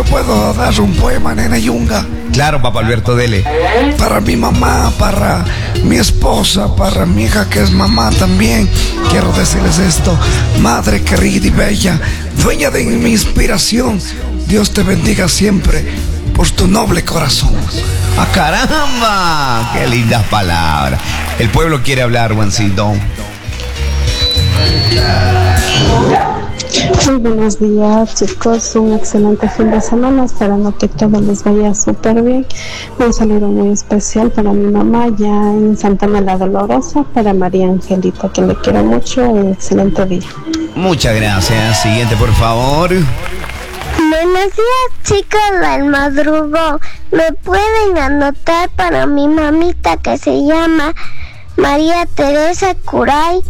¿Puedo dar un poema, nena Yunga? Claro, papá Alberto, dele. Para mi mamá, para mi esposa, para mi hija que es mamá también. Quiero decirles esto: madre querida y bella, dueña de mi inspiración, Dios te bendiga siempre por tu noble corazón. ¡Ah, caramba! ¡Qué lindas palabras! El pueblo quiere hablar, Juancito. Muy buenos días, chicos, un excelente fin de semana, esperando que todo les vaya súper bien. Un saludo muy especial para mi mamá ya en Santa Mela Dolorosa, para María Angelita, que le quiero mucho. Un excelente día. Muchas gracias. Siguiente, por favor. Buenos días, chicos del madrugón. ¿Me pueden anotar para mi mamita que se llama María Teresa Curay?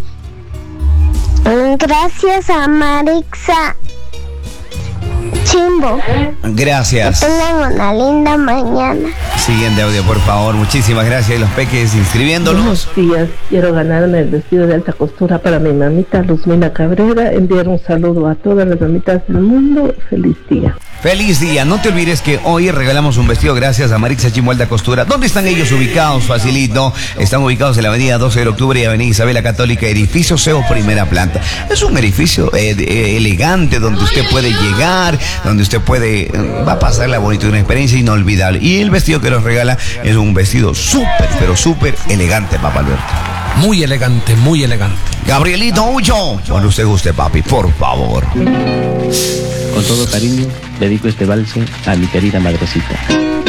Gracias a Marixa Chimbo. Gracias. Que tengan una linda mañana. Siguiente audio, por favor. Muchísimas gracias. Y los peques inscribiéndolos. Buenos días. Quiero ganarme el vestido de alta costura para mi mamita Luzmila Cabrera. Enviar un saludo a todas las mamitas del mundo. Feliz día. Feliz día. No te olvides que hoy regalamos un vestido gracias a Marixa Chimbo Alta Costura. ¿Dónde están ellos ubicados? Facilito. Están ubicados en la avenida 12 de octubre y avenida Isabela Católica, edificio CEO, primera planta. Es un edificio elegante donde usted puede llegar, donde usted puede, va a pasarla bonito, una experiencia inolvidable. Y el vestido que nos regala es un vestido súper, pero súper elegante, papá Alberto. Muy elegante, muy elegante. Gabrielito Ucho, cuando usted guste, papi, por favor. Con todo cariño, dedico este valse a mi querida madrecita.